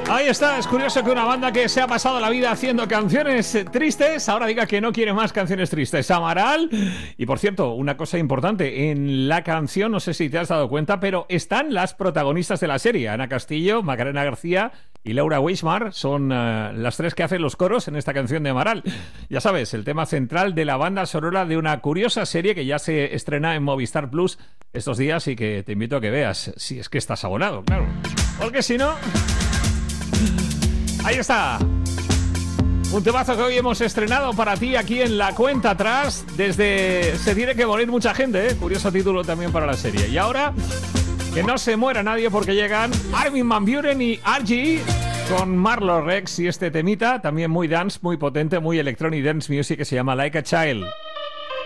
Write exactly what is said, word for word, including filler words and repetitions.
Ahí está, es curioso que una banda que se ha pasado la vida haciendo canciones tristes ahora diga que no quiere más canciones tristes. Amaral. Y por cierto, una cosa importante, en la canción, no sé si te has dado cuenta, pero están las protagonistas de la serie, Ana Castillo, Macarena García y Laura Weismar, son uh, las tres que hacen los coros en esta canción de Amaral. Ya sabes, el tema central de la banda sonora de una curiosa serie que ya se estrena en Movistar Plus estos días y que te invito a que veas, si es que estás abonado, claro. Porque si no... Ahí está. Un temazo que hoy hemos estrenado para ti aquí en La Cuenta Atrás. Desde Se tiene que morir mucha gente, ¿eh? Curioso título también para la serie. Y ahora, que no se muera nadie porque llegan Armin van Buuren y R G con Marlo Rex y este temita, también muy dance, muy potente, muy electronic dance music que se llama Like a Child.